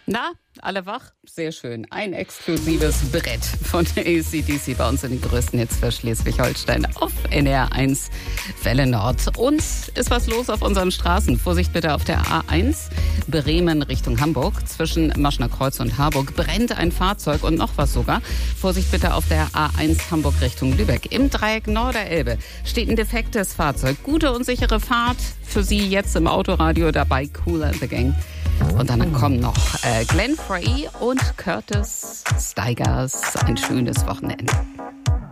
Na, alle wach? Sehr schön. Ein exklusives Brett von AC/DC bei uns in den größten Hits für Schleswig-Holstein auf NR1 Welle Nord. Und ist was los auf unseren Straßen? Vorsicht bitte auf der A1 Bremen Richtung Hamburg. Zwischen Maschner Kreuz und Harburg brennt ein Fahrzeug und noch was sogar. Vorsicht bitte auf der A1 Hamburg Richtung Lübeck. Im Dreieck Norderelbe steht ein defektes Fahrzeug. Gute und sichere Fahrt für Sie jetzt im Autoradio dabei. Kool and the Gang. Und dann kommen noch Glenn Frey und Curtis Stigers. Ein schönes Wochenende.